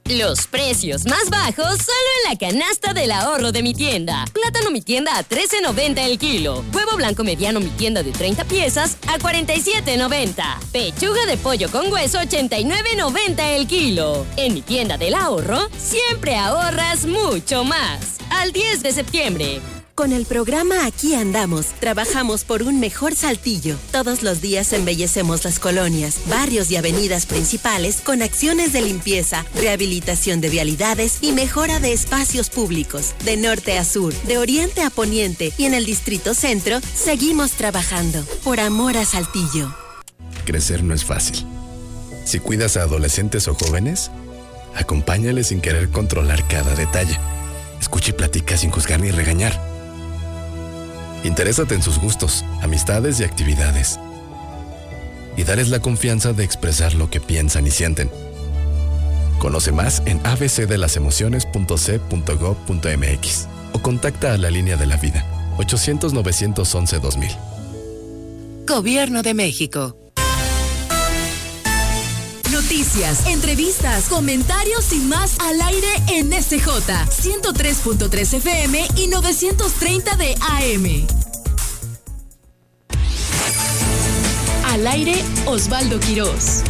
Los precios más bajos solo en la canasta del ahorro de mi tienda. Plátano mi tienda a $13.90 el kilo. Huevo blanco mediano mi tienda de 30 piezas a $47.90. Pechuga de pollo con hueso $89.90 el kilo. En mi tienda del ahorro siempre ahorras mucho más. Al 10 de septiembre. Con el programa Aquí Andamos, trabajamos por un mejor Saltillo. Todos los días embellecemos las colonias, barrios y avenidas principales con acciones de limpieza, rehabilitación de vialidades y mejora de espacios públicos. De norte a sur, de oriente a poniente y en el Distrito Centro, seguimos trabajando por amor a Saltillo. Crecer no es fácil. Si cuidas a adolescentes o jóvenes, acompáñales sin querer controlar cada detalle. Escucha y platica sin juzgar ni regañar. Interésate en sus gustos, amistades y actividades. Y darles la confianza de expresar lo que piensan y sienten. Conoce más en abcdelasemociones.c.gov.mx o contacta a la Línea de la Vida, 800-911-2000. Gobierno de México. Noticias, entrevistas, comentarios y más al aire en SJ 103.3 FM y 930 de AM. Al aire, Osvaldo Quirós.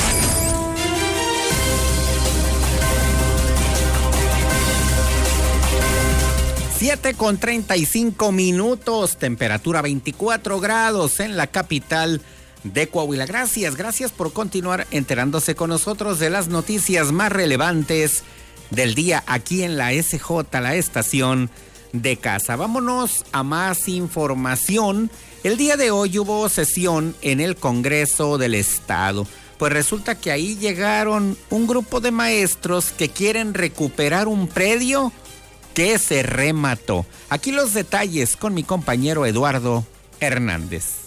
Siete con 35 minutos, temperatura 24 grados en la capital de Coahuila. Gracias por continuar enterándose con nosotros de las noticias más relevantes del día aquí en la SJ, la estación de casa. Vámonos a más información. El día de hoy hubo sesión en el Congreso del Estado. Pues resulta que ahí llegaron un grupo de maestros que quieren recuperar un predio que se remató. Aquí los detalles con mi compañero Eduardo Hernández.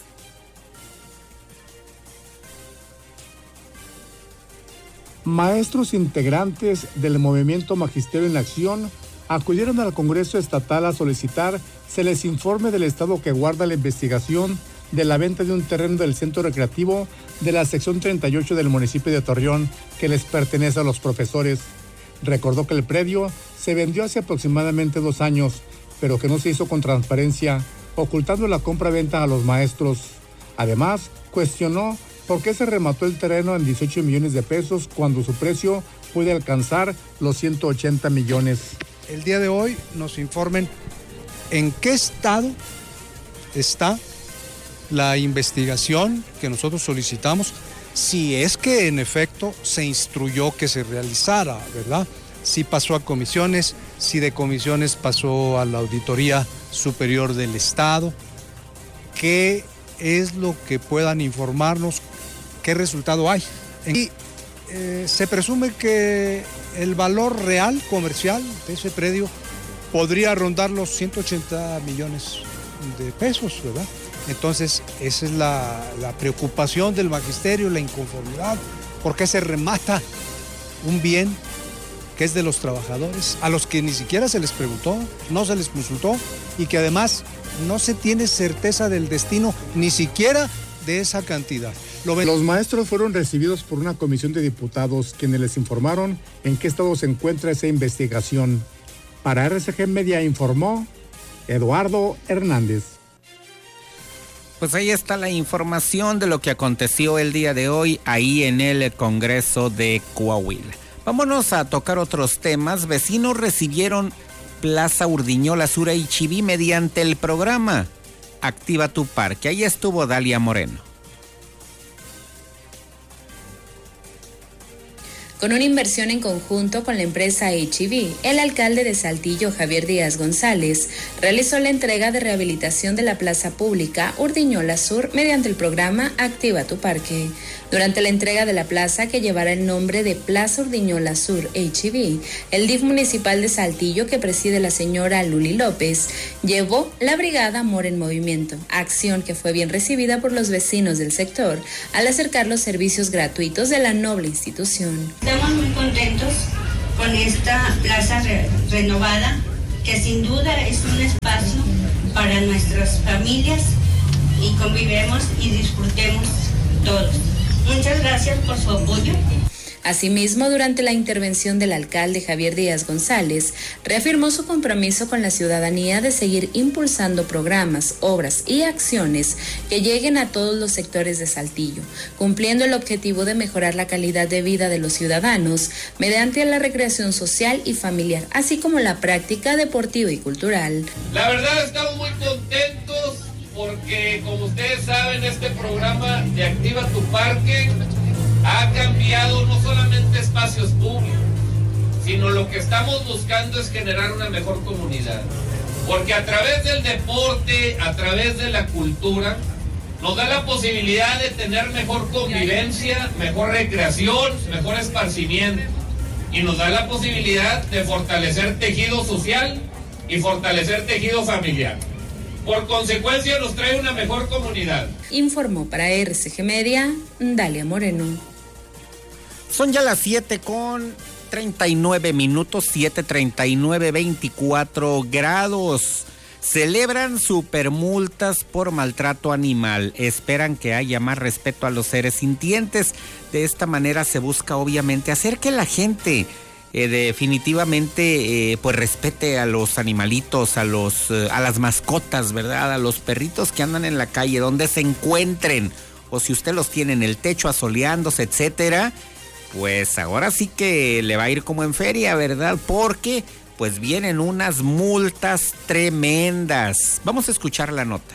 Maestros integrantes del movimiento Magisterio en Acción acudieron al Congreso Estatal a solicitar se les informe del estado que guarda la investigación de la venta de un terreno del centro recreativo de la sección 38 del municipio de Torreón que les pertenece a los profesores. Recordó que el predio se vendió hace aproximadamente 2 años, pero que no se hizo con transparencia, ocultando la compra-venta a los maestros. Además, cuestionó ¿por qué se remató el terreno en 18 millones de pesos cuando su precio puede alcanzar los 180 millones? El día de hoy nos informen en qué estado está la investigación que nosotros solicitamos, si es que en efecto se instruyó que se realizara, ¿verdad? Si pasó a comisiones, si de comisiones pasó a la Auditoría Superior del Estado, qué es lo que puedan informarnos, qué resultado hay. Y se presume que el valor real comercial de ese predio podría rondar los 180 millones de pesos, ¿verdad? Entonces, esa es la preocupación del magisterio, la inconformidad. ¿Por qué se remata un bien que es de los trabajadores, a los que ni siquiera se les preguntó, no se les consultó y que además no se tiene certeza del destino ni siquiera de esa cantidad? Los maestros fueron recibidos por una comisión de diputados quienes les informaron en qué estado se encuentra esa investigación. Para RCG Media informó Eduardo Hernández. Pues ahí está la información de lo que aconteció el día de hoy ahí en el Congreso de Coahuila. Vámonos a tocar otros temas. Vecinos recibieron Plaza Urdiñola Sur H-E-B mediante el programa Activa tu Parque. Ahí estuvo Dalia Moreno. Con una inversión en conjunto con la empresa H-E-B, el alcalde de Saltillo, Javier Díaz González, realizó la entrega de rehabilitación de la plaza pública Urdiñola Sur mediante el programa Activa tu Parque. Durante la entrega de la plaza, que llevará el nombre de Plaza Urdiñola Sur H-E-B, el DIF municipal de Saltillo, que preside la señora Luli López, llevó la brigada Amor en Movimiento, acción que fue bien recibida por los vecinos del sector al acercar los servicios gratuitos de la noble institución. Estamos muy contentos con esta plaza renovada, que sin duda es un espacio para nuestras familias y convivemos y disfrutemos todos. Muchas gracias por su apoyo. Asimismo, durante la intervención del alcalde Javier Díaz González, reafirmó su compromiso con la ciudadanía de seguir impulsando programas, obras y acciones que lleguen a todos los sectores de Saltillo, cumpliendo el objetivo de mejorar la calidad de vida de los ciudadanos mediante la recreación social y familiar, así como la práctica deportiva y cultural. La verdad estamos muy contentos porque, como ustedes saben, este programa de Activa tu Parque ha cambiado no solamente espacios públicos, sino lo que estamos buscando es generar una mejor comunidad. Porque a través del deporte, a través de la cultura, nos da la posibilidad de tener mejor convivencia, mejor recreación, mejor esparcimiento. Y nos da la posibilidad de fortalecer tejido social y fortalecer tejido familiar. Por consecuencia, nos trae una mejor comunidad. Informó para RCG Media, Dalia Moreno. Son ya las 7:39, 7:39, 24 grados. Celebran supermultas por maltrato animal. Esperan que haya más respeto a los seres sintientes. De esta manera se busca, obviamente, hacer que la gente definitivamente pues respete a los animalitos, a las mascotas, ¿verdad? A los perritos que andan en la calle, donde se encuentren, o si usted los tiene en el techo asoleándose, etcétera, pues ahora sí que le va a ir como en feria, ¿verdad? Porque pues vienen unas multas tremendas. Vamos a escuchar la nota.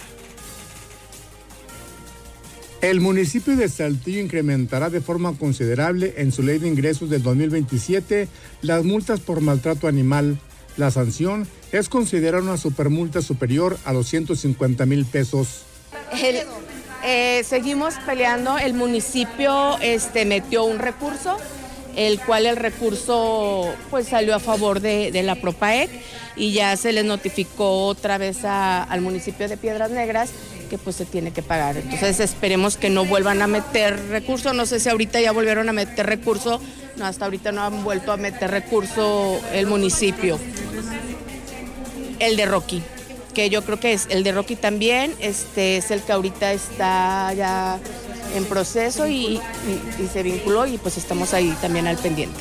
El municipio de Saltillo incrementará de forma considerable en su ley de ingresos del 2027 las multas por maltrato animal. La sanción es considerada una supermulta superior a los 150,000 pesos. Seguimos peleando. El municipio metió un recurso, el cual el recurso pues salió a favor de la Propaec, y ya se les notificó otra vez al municipio de Piedras Negras que pues se tiene que pagar. Entonces esperemos que no vuelvan a meter recurso. No sé si ahorita ya volvieron a meter recurso. No, hasta ahorita no han vuelto a meter recurso el municipio. El de Rocky, que yo creo que es el de Rocky también, es el que ahorita está ya en proceso y se vinculó, y pues estamos ahí también al pendiente.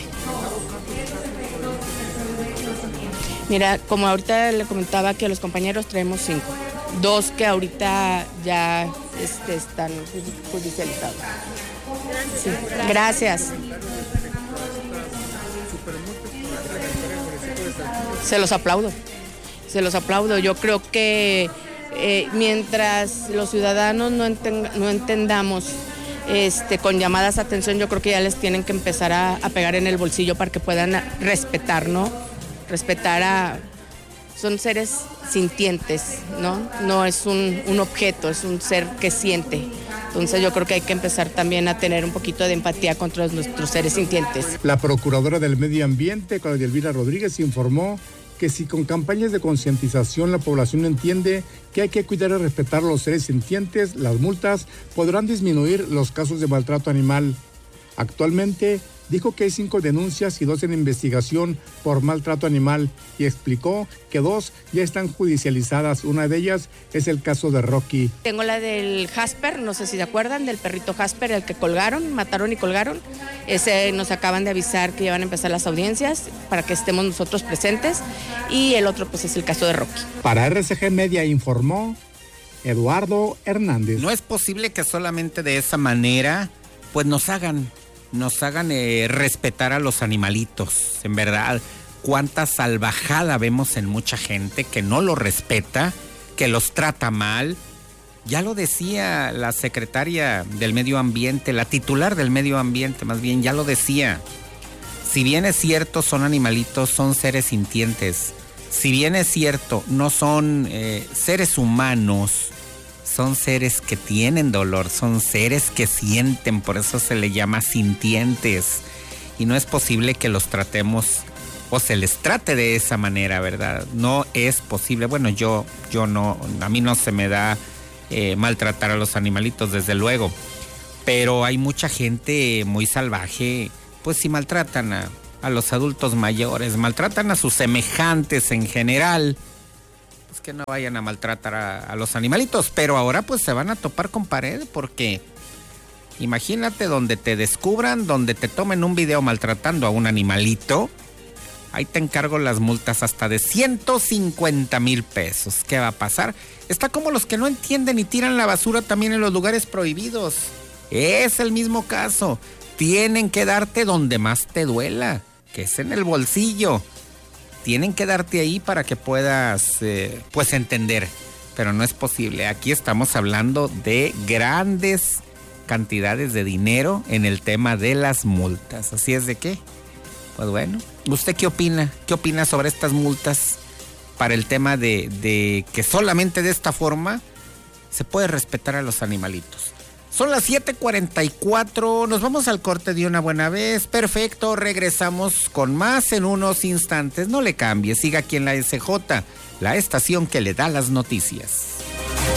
Mira, como ahorita le comentaba que los compañeros traemos 5, 2 que ahorita ya están judicializados. Sí, gracias. Se los aplaudo. Yo creo que mientras los ciudadanos no entendamos con llamadas a atención, yo creo que ya les tienen que empezar a pegar en el bolsillo para que puedan respetar, ¿no? Son seres sintientes, ¿no? No es un objeto, es un ser que siente. Entonces yo creo que hay que empezar también a tener un poquito de empatía contra nuestros seres sintientes. La Procuradora del Medio Ambiente, Claudia Elvira Rodríguez, informó que si con campañas de concientización la población entiende que hay que cuidar y respetar a los seres sintientes, las multas podrán disminuir los casos de maltrato animal. Actualmente dijo que hay 5 denuncias y 2 en investigación por maltrato animal, y explicó que 2 ya están judicializadas. Una de ellas es el caso de Rocky. Tengo la del Jasper, no sé si se acuerdan, del perrito Jasper, el que mataron y colgaron. Ese nos acaban de avisar que ya van a empezar las audiencias para que estemos nosotros presentes, y el otro pues es el caso de Rocky. Para RCG Media informó Eduardo Hernández. No es posible que solamente de esa manera pues nos hagan respetar a los animalitos. En verdad, cuánta salvajada vemos en mucha gente que no lo respeta, que los trata mal. Ya lo decía la secretaria del Medio Ambiente, la titular del Medio Ambiente más bien, ya lo decía. Si bien es cierto, son animalitos, son seres sintientes. Si bien es cierto, no son seres humanos, son seres que tienen dolor, son seres que sienten, por eso se le llama sintientes. Y no es posible que los tratemos o se les trate de esa manera, ¿verdad? No es posible. Bueno, yo no, a mí no se me da maltratar a los animalitos, desde luego. Pero hay mucha gente muy salvaje, pues si maltratan a los adultos mayores, maltratan a sus semejantes en general, que no vayan a maltratar a los animalitos. Pero ahora pues se van a topar con pared, porque Imagínate donde te descubran, donde te tomen un video maltratando a un animalito. Ahí te encargo las multas hasta de 150,000 pesos. ¿Qué va a pasar? Está como los que no entienden y tiran la basura también en los lugares prohibidos. Es el mismo caso. Tienen que darte donde más te duela, que es en el bolsillo. Tienen que darte ahí para que puedas, pues, entender. Pero no es posible. Aquí estamos hablando de grandes cantidades de dinero en el tema de las multas. Así es de que, pues bueno, ¿usted qué opina? ¿Qué opina sobre estas multas para el tema de que solamente de esta forma se puede respetar a los animalitos? Son las 7:44, nos vamos al corte de una buena vez. Perfecto, regresamos con más en unos instantes. No le cambie, siga aquí en la SJ, la estación que le da las noticias.